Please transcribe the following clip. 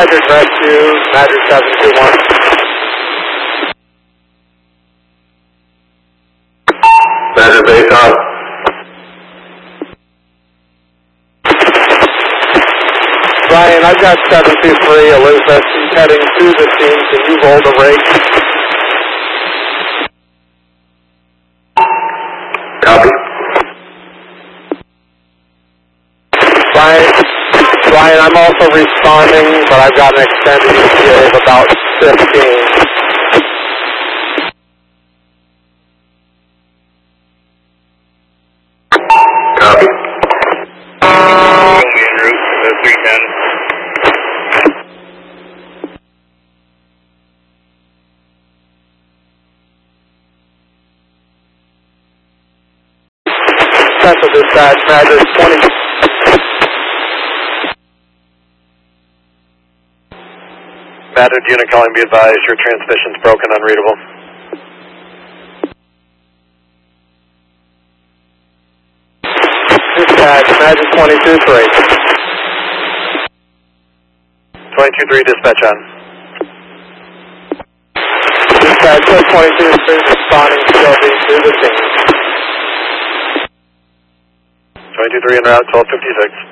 Madrid rescue, Madrid 721. Madrid base on. Brian, I've got 723 Elizabeth. He's heading to the scene. Can you roll the rig? Copy. Brian, I'm also responding, but I've got an extended ETA of about 15. Copy. En route, 310. Central dispatch, Madrid 20. Madrid unit calling, be advised, your transmission's broken, unreadable. Dispatch, Madrid 22-3. 22-3, dispatch on. Dispatch, 22-3, responding CLB to the scene. 22-3 en route, 1256.